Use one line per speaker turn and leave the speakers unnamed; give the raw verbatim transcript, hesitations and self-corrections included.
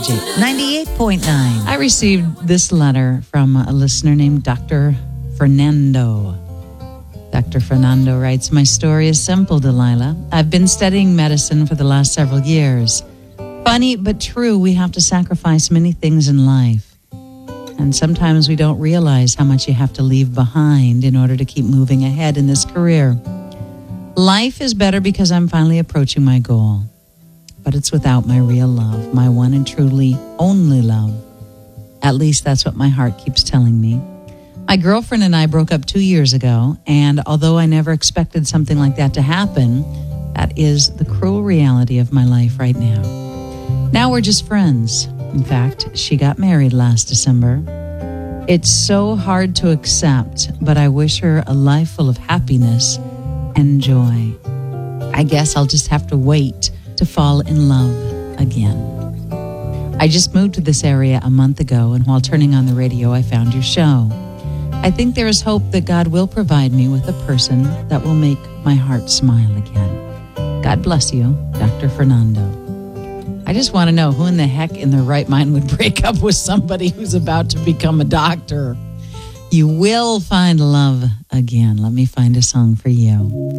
Energy.
ninety-eight point nine.
I received this letter from a listener named Doctor Fernando. Doctor Fernando writes, my story is simple, Delilah. I've been studying medicine for the last several years. Funny but true, we have to sacrifice many things in life. And sometimes we don't realize how much you have to leave behind in order to keep moving ahead in this career. Life is better because I'm finally approaching my goal. But it's without my real love, my one and truly only love. At least that's what my heart keeps telling me. My girlfriend and I broke up two years ago, and although I never expected something like that to happen, that is the cruel reality of my life right now. Now we're just friends. In fact, she got married last December. It's so hard to accept, but I wish her a life full of happiness and joy. I guess I'll just have to wait to fall in love again. I just moved to this area a month ago, and while turning on the radio, I found your show. I think there is hope that God will provide me with a person that will make my heart smile again. God bless you, Doctor Fernando. I just want to know who in the heck in their right mind would break up with somebody who's about to become a doctor. You will find love again. Let me find a song for you.